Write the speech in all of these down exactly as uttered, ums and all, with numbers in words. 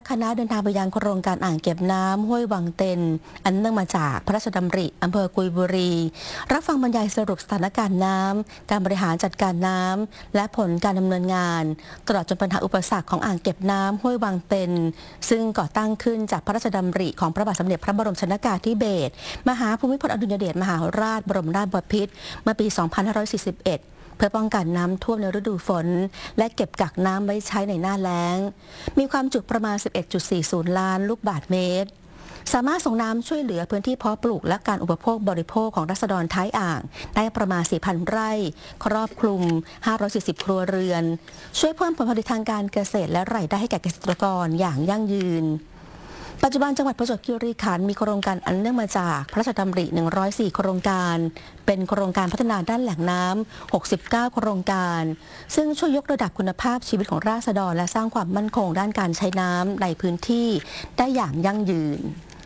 คณะเดินทางไปยังโครงการอ่างเก็บน้ำห้วยวังเต็นอันเนื่องมาจากพระราชดำริอำเภอกุยบุรีรับฟังบรรยายสรุปสถานการณ์น้ำการบริหารจัดการน้ำและผลการดำเนินงานตลอดจนปัญหาอุปสรรคของอ่างเก็บน้ำห้วยวังเต็นซึ่งก่อตั้งขึ้นจากพระราชดำริของพระบาทสมเด็จพระบรมชนกาธิเบศรมหาภูมิพลอดุลยเดชมหาราชบรมราชบพิตรเมื่อปี สองพันห้าร้อยสี่สิบเอ็ดเพื่อป้องกันน้ำท่วมในฤดูฝนและเก็บกักน้ำไว้ใช้ในหน้าแล้งมีความจุประมาณ สิบเอ็ดจุดสี่ศูนย์ ล้านลูกบาศก์เมตรสามารถส่งน้ำช่วยเหลือพื้นที่เพาะปลูกและการอุปโภคบริโภคของราษฎรท้ายอ่างได้ประมาณ สี่พัน ไร่ครอบคลุม ห้าร้อยสี่สิบ ครัวเรือนช่วยเพิ่มผลผลิตทางการเกษตรและรายได้ให้แก่เกษตรกรอย่างยั่งยืนปัจจุบันจังหวัดประจวบคีรีขันธ์มีโครงการอันเนื่องมาจากพระราชดำริ หนึ่งร้อยสี่ โครงการเป็นโครงการพัฒนาด้านแหล่งน้ำ หกสิบเก้า โครงการซึ่งช่วยยกระดับคุณภาพชีวิตของราษฎรและสร้างความมั่นคงด้านการใช้น้ำในพื้นที่ได้อย่างยั่งยืน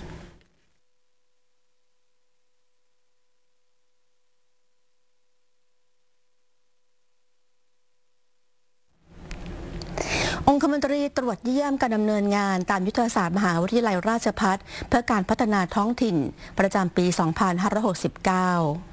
องคมนตรีตรวจเยี่ยมการดำเนินงานตามยุทธศาสตร์มหาวิทยาลัยราชภัฏเพื่อการพัฒนาท้องถิ่นประจำปี สองพันห้าร้อยหกสิบเก้า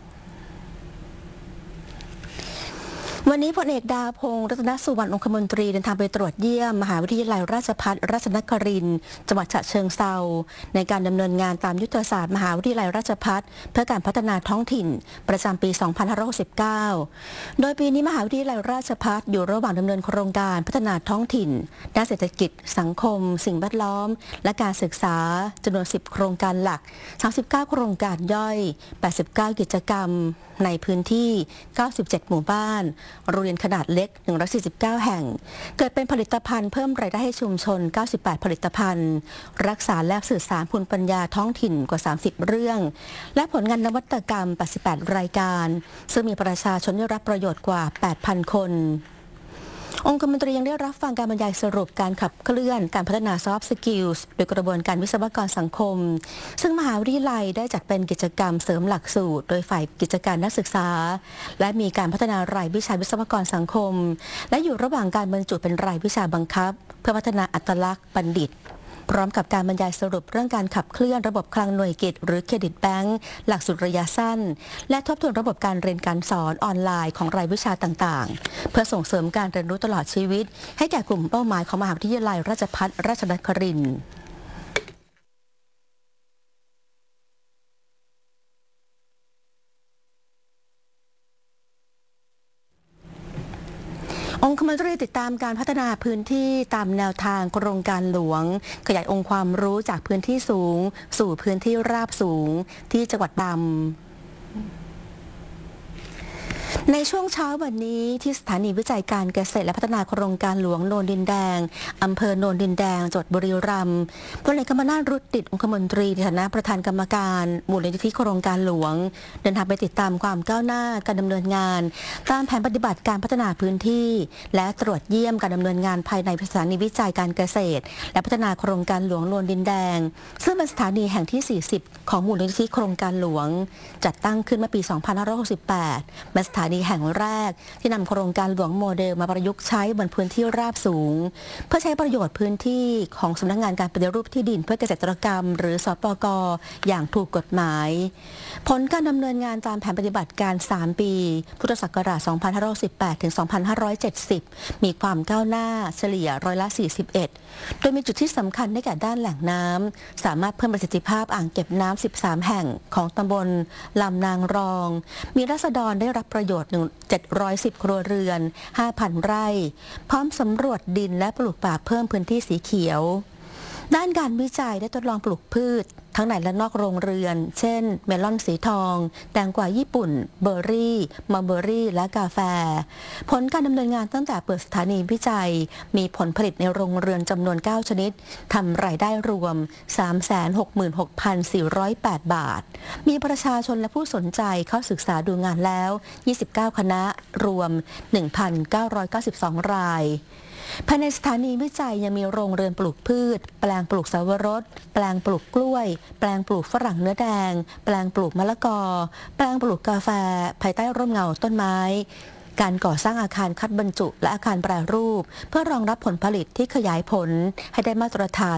วันนี้พลเอกดาพงษ์รัตนสุวรรณองคมนตรีเดินทางไปตรวจเยี่ยมมหาวิทยาลัยราชภัฏราชนครินทร์จังหวัดฉะเชิงเทราในการดำเนินงานตามยุทธศาสตร์มหาวิทยาลัยราชภัฏเพื่อการพัฒนาท้องถิ่นประจำปี สองพันห้าร้อยหกสิบเก้า โดยปีนี้มหาวิทยาลัยราชภัฏอยู่ระหว่างดำเนินโครงการพัฒนาท้องถิ่นด้านเศรษฐกิจสังคมสิ่งแวดล้อมและการศึกษาจำนวน สิบ โครงการหลัก สามสิบเก้า โครงการย่อย แปดสิบเก้า กิจกรรมในพื้นที่ เก้าสิบเจ็ด หมู่บ้านโรงเรียนขนาดเล็ก หนึ่งร้อยสี่สิบเก้า แห่งเกิดเป็นผลิตภัณฑ์เพิ่มรายได้ให้ชุมชน เก้าสิบแปด ผลิตภัณฑ์รักษาและสื่อสารภูมิปัญญาท้องถิ่นกว่า สามสิบ เรื่องและผลงานนวัตกรรม แปดสิบแปด รายการซึ่งมีประชาชนได้รับประโยชน์กว่า แปดพัน คนองคมนตรียังได้รับฟังการบรรยายสรุปการขับเคลื่อนการพัฒนา Soft Skills โดยกระบวนการวิศวกรสังคมซึ่งมหาวิทยาลัยได้จัดเป็นกิจกรรมเสริมหลักสูตรโดยฝ่ายกิจการนักศึกษาและมีการพัฒนารายวิชาวิศวกรสังคมและอยู่ระหว่างการบรรจุเป็นรายวิชาบังคับเพื่อพัฒนาอัตลักษณ์บัณฑิตพร้อมกับการบรรยายสรุปเรื่องการขับเคลื่อนระบบคลังหน่วยกิจหรือเครดิตแบงก์หลักสูตรระยะสั้นและทบทวนระบบการเรียนการสอนออนไลน์ของรายวิชาต่างๆเพื่อส่งเสริมการเรียนรู้ตลอดชีวิตให้แก่กลุ่มเป้าหมายของมหาวิทยาลัยราชภัฏราชนครินทร์องคมนตรีติดตามการพัฒนาพื้นที่ตามแนวทางโครงการหลวงขยายองค์ความรู้จากพื้นที่สูงสู่พื้นที่ราบสูงที่จังหวัดตรังในช่วงเช้าวันนี้ที่สถานีวิจัยการเกษตรและพัฒนาโครงการหลวงโนนดินแดงอำเภอโนนดินแดงจังหวัดบุรีรัมย์พลเอกกมลนาถ รุตติองคมนตรีในฐานะประธานกรรมการมูลนิธิโครงการหลวงเดินทางไปติดตามความก้าวหน้าการดำเนินงานตามแผนปฏิบัติการพัฒนาพื้นที่และตรวจเยี่ยมการดำเนินงานภายในสถานีวิจัยการเกษตรและพัฒนาโครงการหลวงโนนดินแดงซึ่งเป็นสถานีแห่งที่ สี่สิบ ของมูลนิธิโครงการหลวงจัดตั้งขึ้นเมื่อปี สองพันห้าร้อยหกสิบแปดเป็นสถานีแห่งแรกที่นำโครงการหลวงโมเดลมาประยุกต์ใช้บนพื้นที่ราบสูงเพื่อใช้ประโยชน์พื้นที่ของสำนักงานการปฏิรูปที่ดินเพื่อเกษตรกรรมหรือสปก.อย่างถูกกฎหมายผลการดำเนินงานตามแผนปฏิบัติการ สาม ปีพุทธศักราช สองพันห้าร้อยสิบแปด ถึง สองพันห้าร้อยเจ็ดสิบ มีความก้าวหน้าเฉลี่ยร้อยละ สี่สิบเอ็ด โดยมีจุดที่สำคัญได้แก่ด้านแหล่งน้ำสามารถเพิ่มประสิทธิภาพอ่างเก็บน้ำ สิบสาม แห่งของตำบลลำนางรองมีราษฎรได้รับประโยชน์ เจ็ดร้อยสิบ ครัวเรือน ห้าพัน ไร่พร้อมสำรวจดินและปลูกป่าเพิ่มพื้นที่สีเขียวด้านการวิจัยได้ทดลองปลูกพืชทั้งในและนอกโรงเรือนเช่นเมลอนสีทองแตงกวาญี่ปุ่นเบอร์รี่มัลเบอร์รี่และกาแฟผลการดำเนินงานตั้งแต่เปิดสถานีวิจัยมีผลผลิตในโรงเรือนจำนวน เก้า ชนิดทำรายได้รวม สามแสนหกหมื่นหกพันสี่ร้อยแปด บาทมีประชาชนและผู้สนใจเข้าศึกษาดูงานแล้ว ยี่สิบเก้า คณะรวม หนึ่งพันเก้าร้อยเก้าสิบสอง รายภายในสถานีวิจัยยังมีโรงเรือนปลูกพืชแปลงปลูกสาวรสแปลงปลูกกล้วยแปลงปลูกฝรั่งเนื้อแดงแปลงปลูกมะละกอแปลงปลูกกาแฟภายใต้ร่มเงาต้นไม้การก่อสร้างอาคารคัดบรรจุและอาคารแปรรูปเพื่อรองรับผลผลิตที่ขยายผลให้ได้มาตรฐาน